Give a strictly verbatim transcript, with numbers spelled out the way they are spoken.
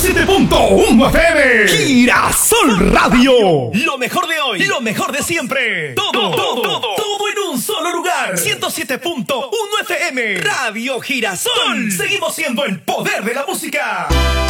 siete punto uno F M. Girasol Radio. Lo mejor de hoy, lo mejor de siempre. Todo, todo, todo, todo en un solo lugar. ciento siete punto uno F M. Radio Girasol. Seguimos siendo el poder de la música.